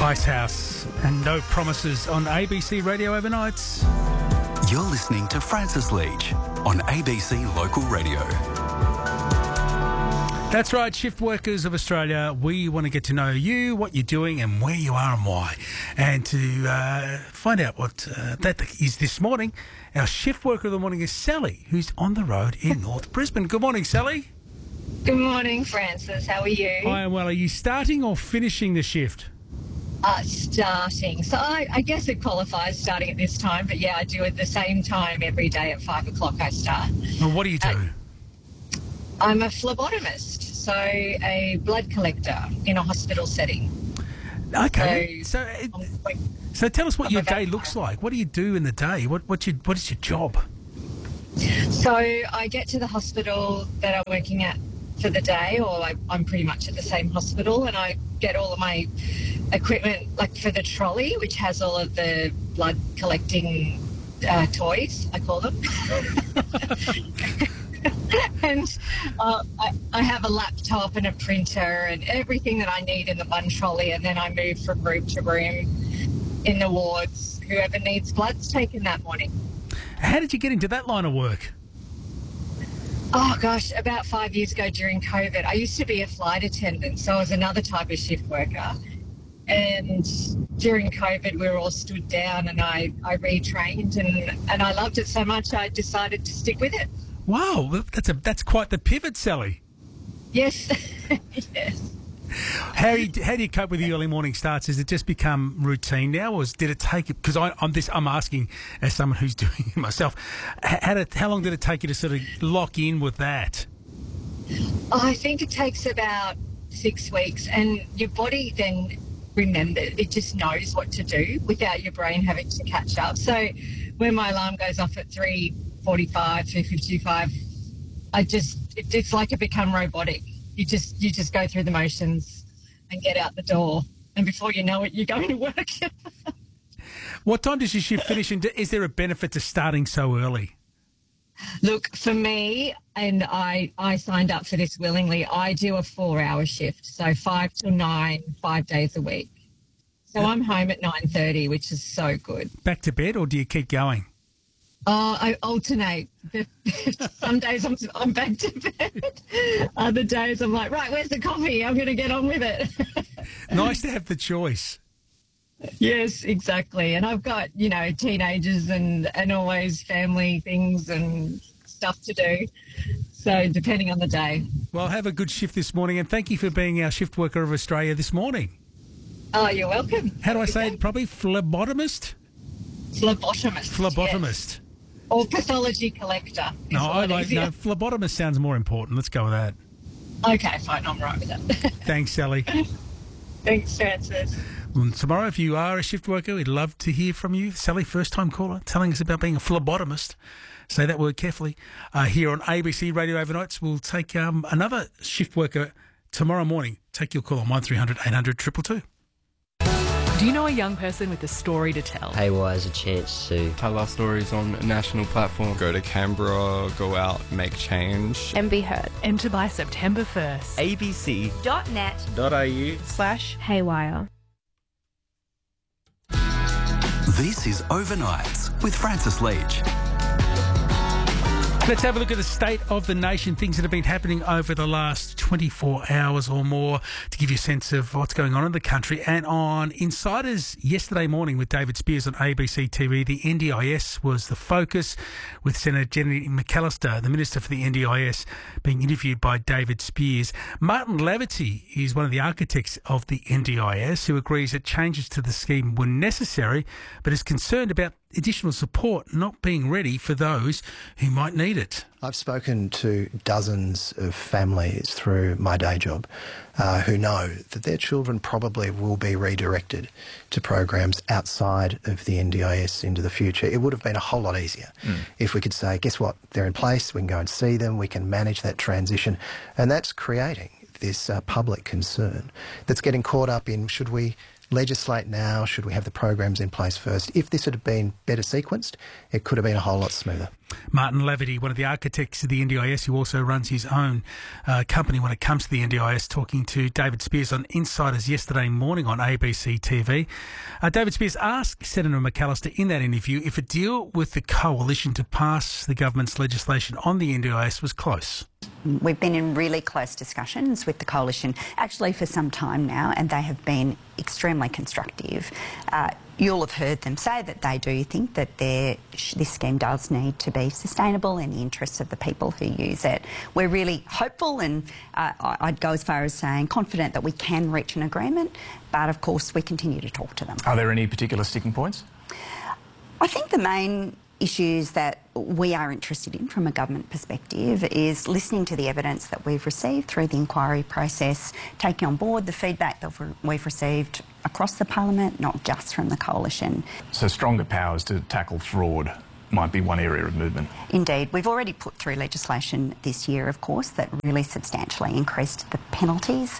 Icehouse and No Promises on ABC Radio Overnights. You're listening to Francis Leach on ABC Local Radio. That's right, shift workers of Australia, we want to get to know you, what you're doing and where you are and why. And to find out what that is this morning, our shift worker of the morning is Sally, who's on the road in North Brisbane. Good morning, Sally. Good morning, Francis. How are you? I am well. Are you starting or finishing the shift? Starting. So I guess it qualifies starting at this time, but yeah, I do at the same time every day at 5 o'clock I start. Well, what do you do? I'm a phlebotomist, so a blood collector in a hospital setting. Okay. So tell us what your day looks like. What do you do in the day? What is your job? So I get to the hospital that I'm working at for the day, or I'm pretty much at the same hospital, and I get all of my equipment, like for the trolley, which has all of the blood collecting toys, I call them. And I have a laptop and a printer and everything that I need in the one trolley, and then I move from room to room in the wards, whoever needs blood's taken that morning. How did you get into that line of work? Oh, gosh, about 5 years ago during COVID. I used to be a flight attendant, so I was another type of shift worker. And during COVID, we were all stood down, and I retrained, and I loved it so much I decided to stick with it. Wow, that's quite the pivot, Sally. Yes, yes. How do you cope with the early morning starts? Has it just become routine now, or did it take it? Because I'm asking as someone who's doing it myself. How long did it take you to sort of lock in with that? I think it takes about 6 weeks, and your body then remembers. It just knows what to do without your brain having to catch up. So when my alarm goes off at 3:45, 3:55, it's like it become robotic. You just go through the motions and get out the door, and before you know it, you're going to work. What time does your shift finish, and is there a benefit to starting so early? Look, for me, and I signed up for this willingly, I do a 4-hour shift, so 5 till 9, 5 days a week. So I'm home at 9:30, which is so good. Back to bed, or do you keep going? I alternate. Some days I'm back to bed. Other days I'm like, right, where's the coffee? I'm going to get on with it. Nice to have the choice. Yes, exactly. And I've got, teenagers and always family things and stuff to do. So depending on the day. Well, have a good shift this morning, and thank you for being our shift worker of Australia this morning. Oh, you're welcome. How do I say it properly? Phlebotomist? Phlebotomist. Yes. Or pathology collector. Phlebotomist sounds more important. Let's go with that. Okay, fine. I'm right with that. Thanks, Sally. Thanks, Francis. Well, tomorrow, if you are a shift worker, we'd love to hear from you. Sally, first-time caller, telling us about being a phlebotomist. Say that word carefully. Here on ABC Radio Overnights, we'll take another shift worker tomorrow morning. Take your call on 1300 800 222. Do you know a young person with a story to tell? Haywire has a chance to tell our stories on a national platform. Go to Canberra, go out, make change. And be heard. Enter by September 1st. abc.net.au/haywire. This is Overnights with Francis Leach. Let's have a look at the state of the nation, things that have been happening over the last 24 hours or more to give you a sense of what's going on in the country. And on Insiders yesterday morning with David Spears on ABC TV, the NDIS was the focus, with Senator Jenny McAllister, the Minister for the NDIS, being interviewed by David Spears. Martin Laverty is one of the architects of the NDIS, who agrees that changes to the scheme were necessary, but is concerned about additional support not being ready for those who might need it. I've spoken to dozens of families through my day job who know that their children probably will be redirected to programs outside of the NDIS into the future. It would have been a whole lot easier if we could say, guess what, they're in place, we can go and see them, we can manage that transition, and that's creating this public concern that's getting caught up in, should we legislate now, should we have the programs in place first? If this had been better sequenced, it could have been a whole lot smoother. Martin Laverty, one of the architects of the NDIS, who also runs his own company when it comes to the NDIS, talking to David Speers on Insiders yesterday morning on ABC TV. David Speers asked Senator McAllister in that interview if a deal with the coalition to pass the government's legislation on the NDIS was close. We've been in really close discussions with the coalition, actually for some time now, and they have been extremely constructive. You'll have heard them say that they do think that this scheme does need to be sustainable in the interests of the people who use it. We're really hopeful, and I'd go as far as saying confident that we can reach an agreement, but of course we continue to talk to them. Are there any particular sticking points? I think the main issues that we are interested in from a government perspective is listening to the evidence that we've received through the inquiry process, taking on board the feedback that we've received across the parliament, not just from the coalition. So stronger powers to tackle fraud might be one area of movement. Indeed. We've already put through legislation this year, of course, that really substantially increased the penalties.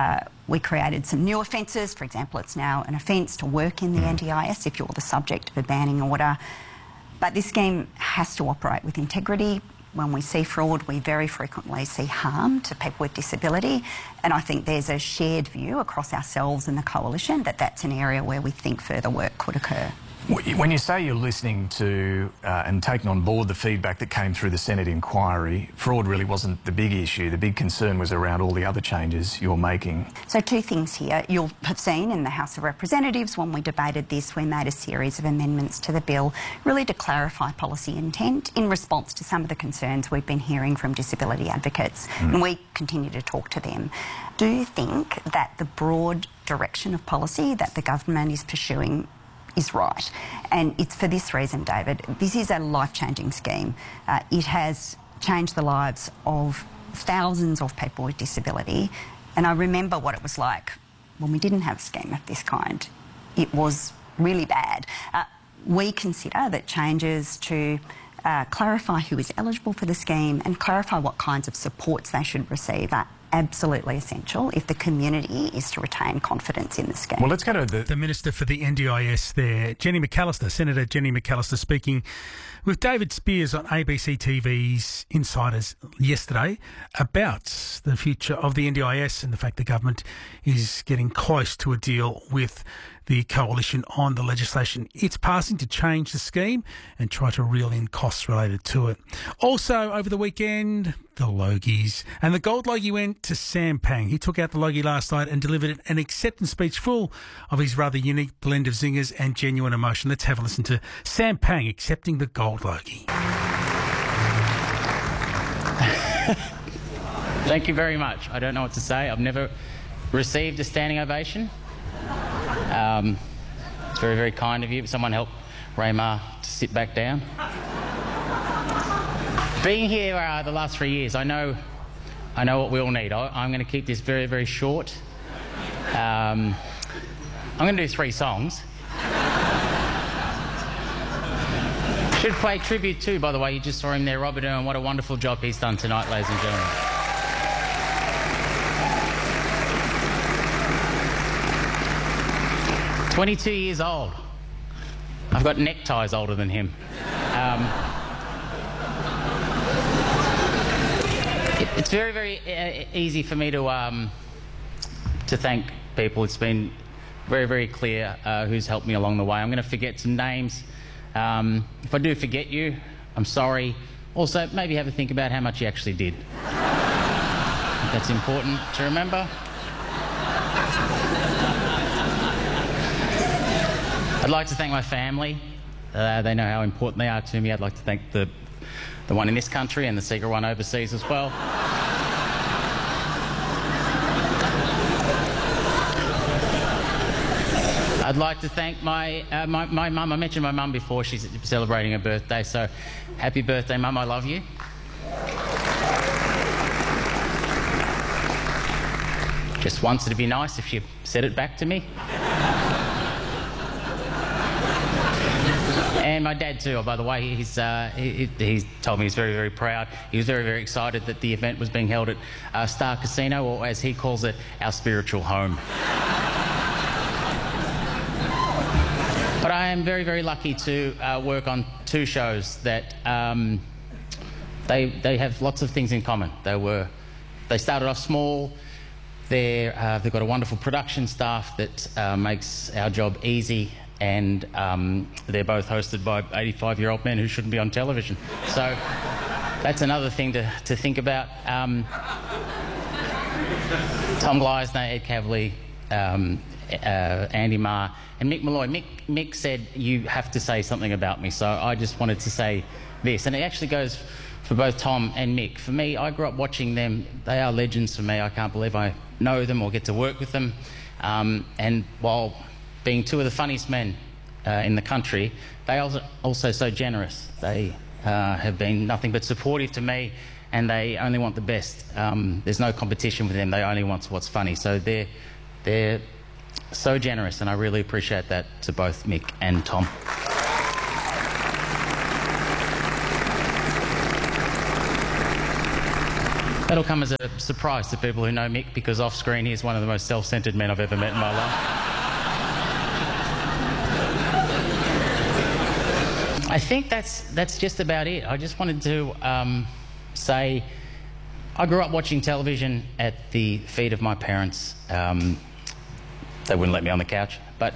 We created some new offences. For example, it's now an offence to work in the NDIS if you're the subject of a banning order. But this scheme has to operate with integrity. When we see fraud, we very frequently see harm to people with disability. And I think there's a shared view across ourselves and the coalition that that's an area where we think further work could occur. When you say you're listening to and taking on board the feedback that came through the Senate inquiry, fraud really wasn't the big issue. The big concern was around all the other changes you're making. So two things here. You'll have seen in the House of Representatives when we debated this, we made a series of amendments to the bill really to clarify policy intent in response to some of the concerns we've been hearing from disability advocates, and we continue to talk to them. Do you think that the broad direction of policy that the government is pursuing is right? And it's for this reason, David. This is a life-changing scheme. It has changed the lives of thousands of people with disability, and I remember what it was like when we didn't have a scheme of this kind. It was really bad. We consider that changes to clarify who is eligible for the scheme and clarify what kinds of supports they should receive are absolutely essential if the community is to retain confidence in the scheme. Well, let's go to the Minister for the NDIS there, Jenny McAllister, Senator Jenny McAllister, speaking with David Speers on ABC TV's Insiders yesterday about the future of the NDIS and the fact the government is getting close to a deal with the coalition on the legislation it's passing to change the scheme and try to reel in costs related to it. Also, over the weekend, the Logies. And the gold Logie went to Sam Pang. He took out the Logie last night and delivered an acceptance speech full of his rather unique blend of zingers and genuine emotion. Let's have a listen to Sam Pang accepting the gold Logie. Thank you very much. I don't know what to say. I've never received a standing ovation. It's very, very kind of you. Someone help Raymar to sit back down. Being here the last 3 years, I know what we all need. I'm going to keep this very, very short. I'm going to do 3 songs. Should play tribute too, by the way. You just saw him there, Robert Irwin. What a wonderful job he's done tonight, ladies and gentlemen. I'm 22 years old. I've got neckties older than him. It's very, very easy for me to thank people. It's been very, very clear who's helped me along the way. I'm going to forget some names. If I do forget you, I'm sorry. Also, maybe have a think about how much you actually did. That's important to remember. I'd like to thank my family. They know how important they are to me. I'd like to thank the one in this country and the secret one overseas as well. I'd like to thank my mum. I mentioned my mum before. She's celebrating her birthday, so happy birthday, Mum. I love you. Just once it'd be nice if you said it back to me. And my dad too, by the way, he told me he's very, very proud. He was very, very excited that the event was being held at Star Casino, or as he calls it, our spiritual home. But I am very, very lucky to work on two shows that they have lots of things in common. They started off small. They've got a wonderful production staff that makes our job easy, and they're both hosted by 85-year-old men who shouldn't be on television. So that's another thing to think about. Tom Gleisner, Ed Kavalee, Andy Marr, and Mick Malloy. Mick said, you have to say something about me, so I just wanted to say this. And it actually goes for both Tom and Mick. For me, I grew up watching them. They are legends for me. I can't believe I know them or get to work with them. And while being two of the funniest men in the country, they are also so generous. They have been nothing but supportive to me, and they only want the best. There's no competition with them. They only want what's funny. So they're so generous, and I really appreciate that to both Mick and Tom. That'll come as a surprise to people who know Mick, because off screen he's one of the most self-centred men I've ever met in my life. I think that's just about it. I just wanted to say I grew up watching television at the feet of my parents. They wouldn't let me on the couch, but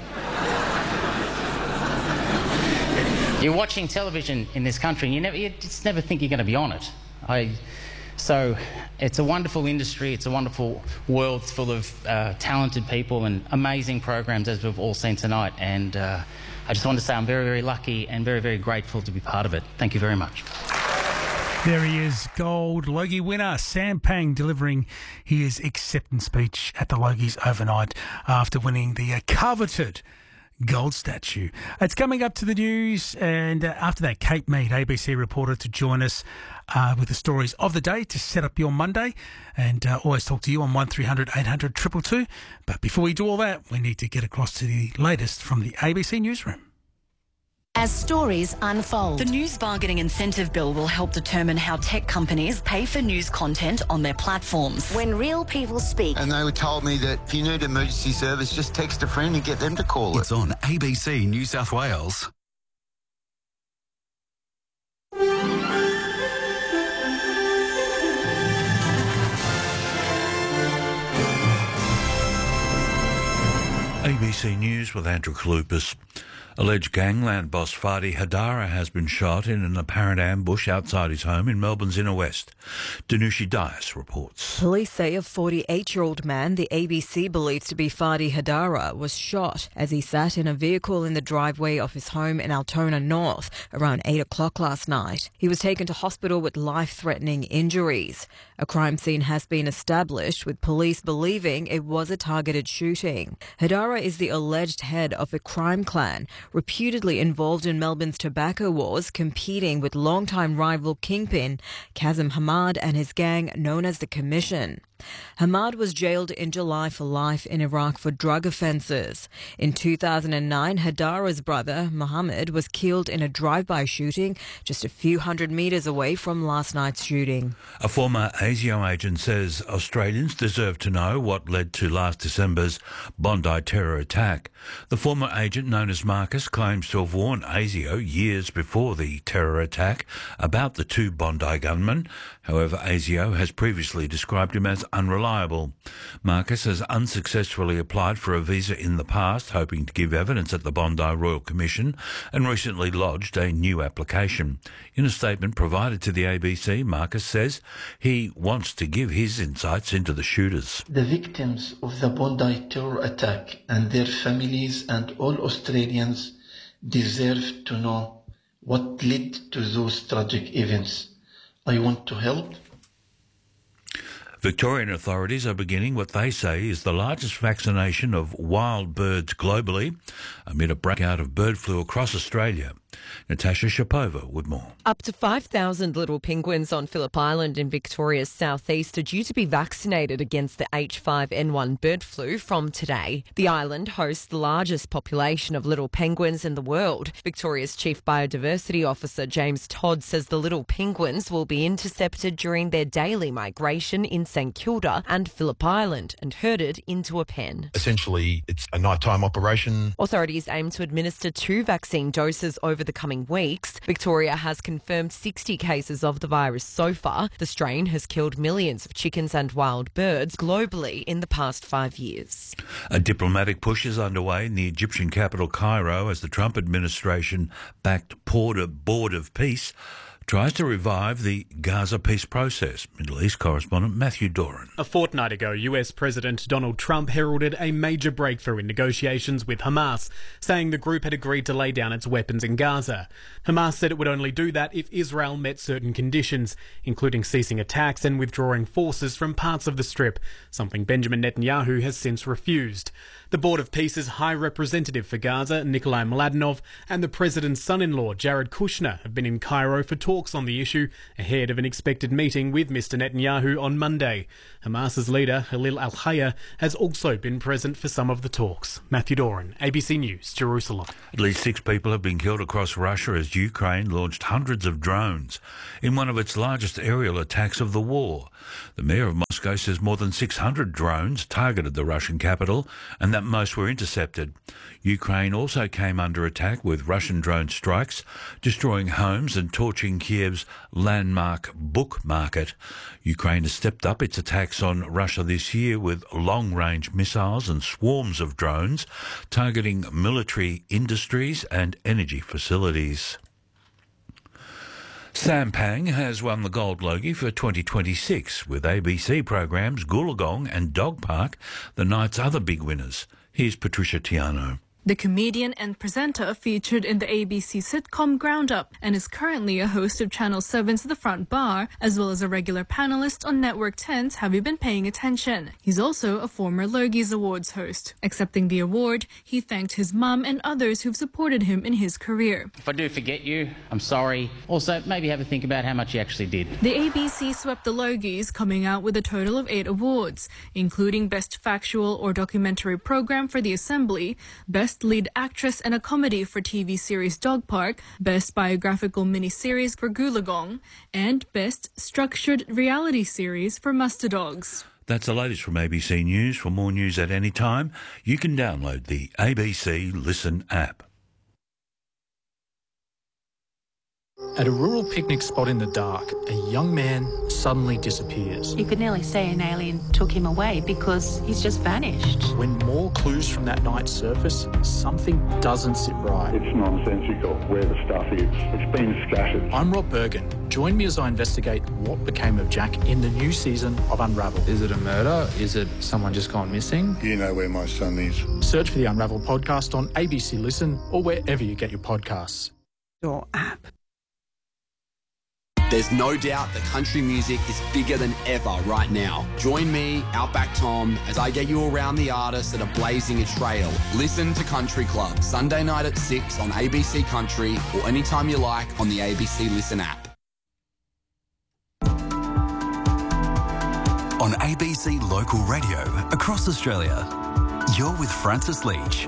you're watching television in this country and you just never think you're going to be on it. So it's a wonderful industry, it's a wonderful world full of talented people and amazing programs, as we've all seen tonight. And I just want to say I'm very, very lucky and very, very grateful to be part of it. Thank you very much. There he is, Gold Logie winner Sam Pang, delivering his acceptance speech at the Logies overnight after winning the coveted gold statue. It's coming up to the news, and after that, Kate Mead, ABC reporter, to join us with the stories of the day to set up your Monday, and always talk to you on 1300 800 222. But before we do all that, we need to get across to the latest from the ABC newsroom. As stories unfold, the News Bargaining Incentive Bill will help determine how tech companies pay for news content on their platforms. When real people speak. And they told me that if you need emergency service, just text a friend and get them to call it. It's on ABC New South Wales. ABC News with Andrew Kalupas. Alleged gangland boss Fadi Hadara has been shot in an apparent ambush outside his home in Melbourne's inner west. Danushi Dias reports. Police say a 48-year-old man the ABC believes to be Fadi Hadara was shot as he sat in a vehicle in the driveway of his home in Altona North around 8 o'clock last night. He was taken to hospital with life-threatening injuries. A crime scene has been established, with police believing it was a targeted shooting. Hadara is the alleged head of a crime clan reputedly involved in Melbourne's tobacco wars, competing with longtime rival kingpin Kazim Hamad and his gang known as the Commission. Hamad was jailed in July for life in Iraq for drug offences. In 2009, Hadara's brother, Mohammed, was killed in a drive-by shooting just a few hundred metres away from last night's shooting. A former ASIO agent says Australians deserve to know what led to last December's Bondi terror attack. The former agent, known as Marcus, claims to have warned ASIO years before the terror attack about the two Bondi gunmen. However, ASIO has previously described him as unreliable. Marcus has unsuccessfully applied for a visa in the past, hoping to give evidence at the Bondi Royal Commission, and recently lodged a new application. In a statement provided to the ABC, Marcus says he wants to give his insights into the shooters. The victims of the Bondi terror attack and their families and all Australians deserve to know what led to those tragic events. I want to help. Victorian authorities are beginning what they say is the largest vaccination of wild birds globally amid a breakout of bird flu across Australia. Natasha Shapova with more. Up to 5,000 little penguins on Phillip Island in Victoria's southeast are due to be vaccinated against the H5N1 bird flu from today. The island hosts the largest population of little penguins in the world. Victoria's Chief Biodiversity Officer James Todd says the little penguins will be intercepted during their daily migration in St Kilda and Phillip Island and herded into a pen. Essentially, it's a nighttime operation. Authorities aim to administer 2 vaccine doses over the coming weeks. Victoria has confirmed 60 cases of the virus so far. The strain has killed millions of chickens and wild birds globally in the past 5 years. A diplomatic push is underway in the Egyptian capital Cairo as the Trump administration-backed Board of Peace tries to revive the Gaza peace process. Middle East correspondent Matthew Doran. A fortnight ago, US President Donald Trump heralded a major breakthrough in negotiations with Hamas, saying the group had agreed to lay down its weapons in Gaza. Hamas said it would only do that if Israel met certain conditions, including ceasing attacks and withdrawing forces from parts of the Strip, something Benjamin Netanyahu has since refused. The Board of Peace's High Representative for Gaza, Nikolai Mladenov, and the President's son-in-law, Jared Kushner, have been in Cairo for talks on the issue ahead of an expected meeting with Mr Netanyahu on Monday. Hamas's leader, Halil al-Hayya, has also been present for some of the talks. Matthew Doran, ABC News, Jerusalem. At least 6 people have been killed across Russia as Ukraine launched hundreds of drones in one of its largest aerial attacks of the war. The mayor of Moscow says more than 600 drones targeted the Russian capital and that most were intercepted. Ukraine also came under attack with Russian drone strikes, destroying homes and torching Kiev's landmark book market. Ukraine has stepped up its attacks on Russia this year with long-range missiles and swarms of drones targeting military industries and energy facilities. Sampang has won the Gold Logie for 2026, with ABC programs Goolagong and Dog Park the night's other big winners. Here's Patricia Tiano. The comedian and presenter featured in the ABC sitcom Ground Up and is currently a host of Channel 7's The Front Bar, as well as a regular panelist on Network 10's Have You Been Paying Attention? He's also a former Logies Awards host. Accepting the award, he thanked his mum and others who've supported him in his career. If I do forget you, I'm sorry. Also, maybe have a think about how much you actually did. The ABC swept the Logies, coming out with a total of 8 awards, including Best Factual or Documentary Program for The Assembly, Best Lead Actress in a Comedy for TV series Dog Park, Best Biographical Miniseries for Goolagong, and Best Structured Reality Series for Muster Dogs. That's the latest from ABC News. For more news at any time, you can download the ABC Listen app. At a rural picnic spot in the dark, a young man suddenly disappears. You could nearly say an alien took him away because he's just vanished. When more clues from that night surface, something doesn't sit right. It's nonsensical where the stuff is. It's been scattered. I'm Rob Bergen. Join me as I investigate what became of Jack in the new season of Unravel. Is it a murder? Is it someone just gone missing? You know where my son is. Search for the Unravel podcast on ABC Listen or wherever you get your podcasts. Your app. There's no doubt that country music is bigger than ever right now. Join me, Outback Tom, as I get you around the artists that are blazing a trail. Listen to Country Club, Sunday night at 6 on ABC Country or anytime you like on the ABC Listen app. On ABC Local Radio across Australia, you're with Francis Leach.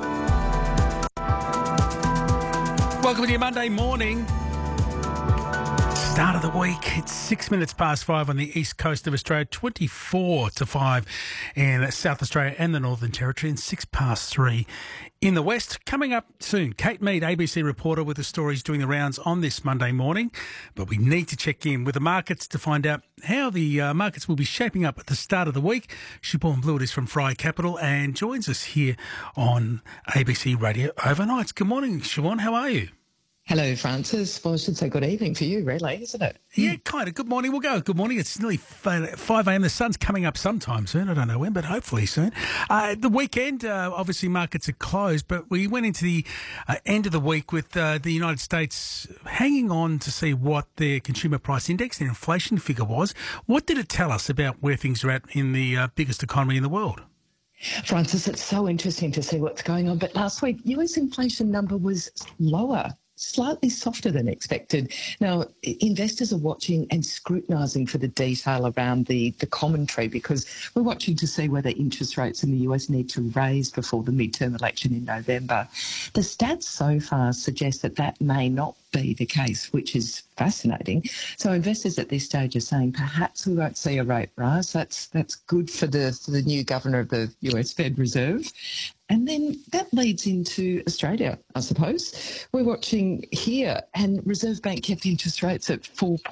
Welcome to your Monday morning. Start of the week. It's 6 minutes past 5 on the east coast of Australia, 24 to 5 in South Australia and the Northern Territory, and 6 past 3 in the west. Coming up soon, Kate Mead, ABC reporter, with the stories doing the rounds on this Monday morning. But we need to check in with the markets to find out how the markets will be shaping up at the start of the week. Siobhan Blewett is from Fry Capital and joins us here on ABC Radio Overnights. Good morning, Siobhan. How are you? Hello, Francis. Well, I should say good evening for you, really, isn't it? Yeah, kind of. Good morning. We'll go. Good morning. It's nearly 5 a.m. The sun's coming up sometime soon. I don't know when, but hopefully soon. The weekend, obviously markets are closed, but we went into the end of the week with the United States hanging on to see what their consumer price index, their inflation figure was. What did it tell us about where things are at in the biggest economy in the world? Francis, it's so interesting to see what's going on. But last week, US inflation number was lower. slightly softer than expected. Now, investors are watching and scrutinising for the detail around the commentary, because we're watching to see whether interest rates in the US need to raise before the midterm election in November. The stats so far suggest that that may not be the case, which is fascinating. So investors at this stage are saying perhaps we won't see a rate rise. That's good for the new governor of the US Fed Reserve. And then that leads into Australia, I suppose. We're watching here, and Reserve Bank kept interest rates at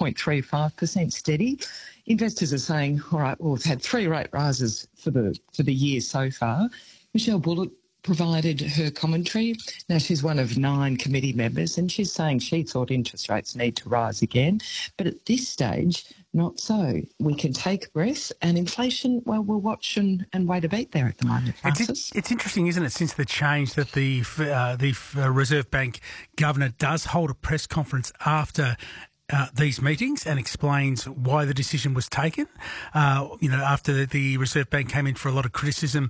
4.35% steady. Investors are saying, all right, well, we've had 3 rate rises for the year so far. Michelle Bullock provided her commentary. Now, she's one of 9 committee members, and she's saying she thought interest rates need to rise again. But at this stage, not so. We can take a breath, and inflation, well, we'll watch and wait a beat there at the moment, Francis. It's interesting, isn't it, since the change that the Reserve Bank governor does hold a press conference after these meetings and explains why the decision was taken. After the Reserve Bank came in for a lot of criticism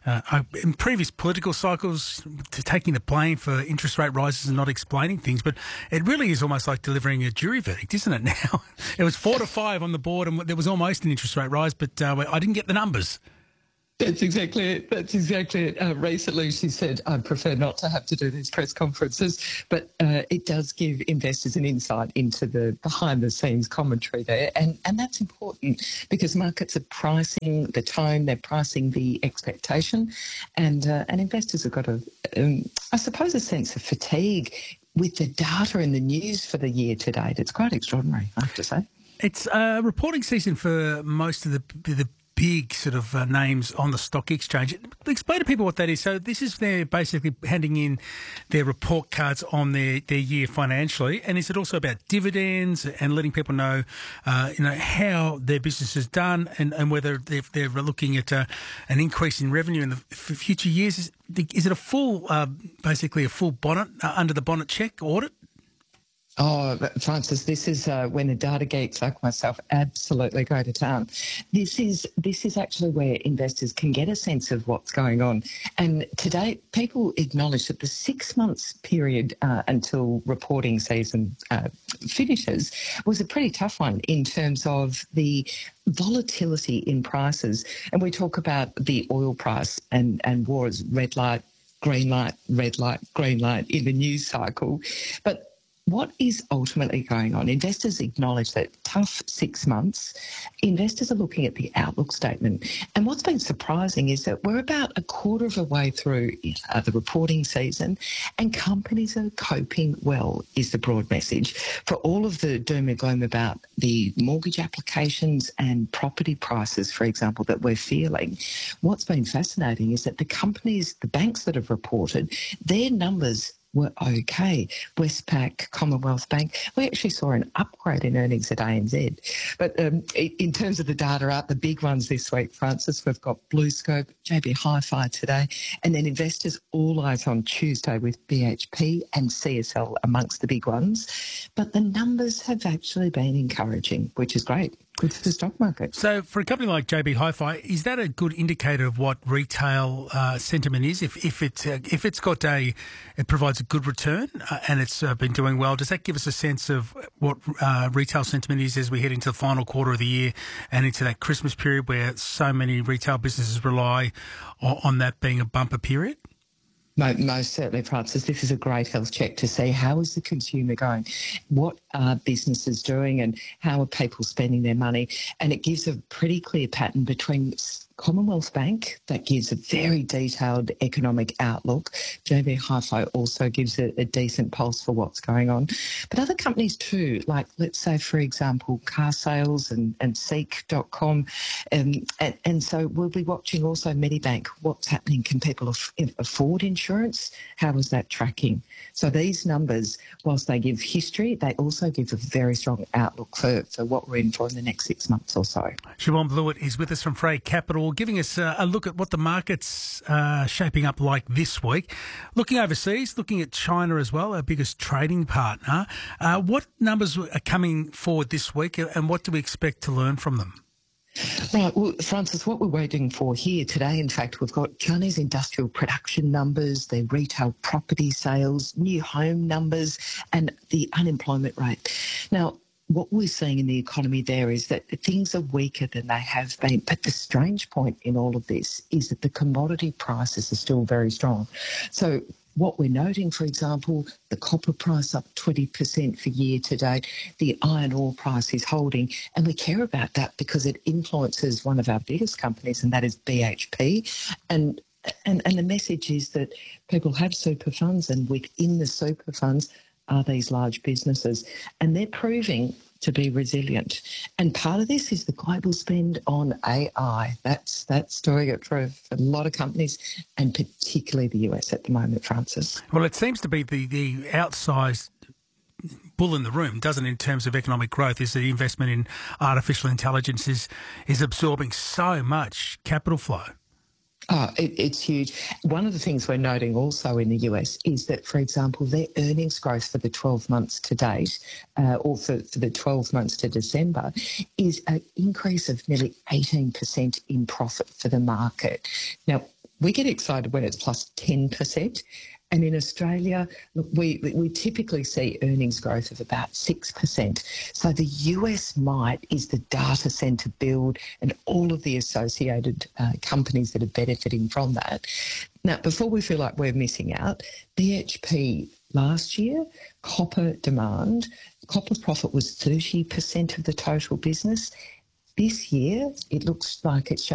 in previous political cycles, to taking the blame for interest rate rises and not explaining things. But it really is almost like delivering a jury verdict, isn't it now? It was 4-5 on the board, and there was almost an interest rate rise, but I didn't get the numbers. That's exactly it. Recently, she said, I'd prefer not to have to do these press conferences, but it does give investors an insight into the behind-the-scenes commentary there, and that's important because markets are pricing the tone, they're pricing the expectation, and investors have got I suppose, a sense of fatigue with the data and the news for the year to date. It's quite extraordinary, I have to say. It's a reporting season for most of the big sort of names on the stock exchange. Explain to people what that is. So this is they're basically handing in their report cards on their year financially, and is it also about dividends and letting people know, how their business is done and whether they're looking at an increase in revenue in the future years? Is it a full, basically a full bonnet under the bonnet check audit? Oh, Francis, this is when the data geeks like myself absolutely go to town. This is actually where investors can get a sense of what's going on. And today, people acknowledge that the 6 months period until reporting season finishes was a pretty tough one in terms of the volatility in prices. And we talk about the oil price and war as red light, green light, red light, green light in the news cycle. But what is ultimately going on? Investors acknowledge that tough 6 months. Investors are looking at the outlook statement. And what's been surprising is that we're about a quarter of a way through the reporting season, and companies are coping well, is the broad message. For all of the doom and gloom about the mortgage applications and property prices, for example, that we're feeling, what's been fascinating is that the banks that have reported, their numbers were okay. Westpac, Commonwealth Bank, we actually saw an upgrade in earnings at ANZ. But in terms of the data out, the big ones this week, Francis, we've got BlueScope, JB Hi-Fi today, and then investors all eyes on Tuesday with BHP and CSL amongst the big ones. But the numbers have actually been encouraging, which is great. Good for the stock market. So for a company like JB Hi-Fi, is that a good indicator of what retail sentiment is? If it provides a good return and it's been doing well, does that give us a sense of what retail sentiment is as we head into the final quarter of the year and into that Christmas period where so many retail businesses rely on that being a bumper period? Most certainly, Francis. This is a great health check to see how is the consumer going, what are businesses doing, and how are people spending their money. And it gives a pretty clear pattern between Commonwealth Bank, that gives a very detailed economic outlook. JB Hi-Fi also gives a decent pulse for what's going on. But other companies too, like let's say, for example, car sales and Seek.com. And so we'll be watching also Medibank. What's happening? Can people afford insurance? How is that tracking? So these numbers, whilst they give history, they also give a very strong outlook for what we're in for in the next 6 months or so. Siobhan Blewett is with us from Frey Capital, giving us a look at what the market's shaping up like this week. Looking overseas, looking at China as well, our biggest trading partner. What numbers are coming forward this week and what do we expect to learn from them? Right, well, Francis, what we're waiting for here today, in fact, we've got Chinese industrial production numbers, their retail property sales, new home numbers, and the unemployment rate. Now, what we're seeing in the economy there is that things are weaker than they have been. But the strange point in all of this is that the commodity prices are still very strong. So what we're noting, for example, the copper price up 20% for year to date, the iron ore price is holding, and we care about that because it influences one of our biggest companies, and that is BHP. And the message is that people have super funds, and within the super funds are these large businesses, and they're proving to be resilient. And part of this is the global spend on AI. That's doing it for a lot of companies, and particularly the US at the moment, Francis. Well, it seems to be the outsized bull in the room, doesn't it, in terms of economic growth, is the investment in artificial intelligence is absorbing so much capital flow. Oh, it's huge. One of the things we're noting also in the US is that, for example, their earnings growth for the 12 months to date, or for the 12 months to December, is an increase of nearly 18% in profit for the market. Now, we get excited when it's plus 10%. And in Australia, look, we typically see earnings growth of about 6%. So the US might is the data centre build and all of the associated companies that are benefiting from that. Now, before we feel like we're missing out, BHP last year, copper profit was 30% of the total business. This year, it looks like it's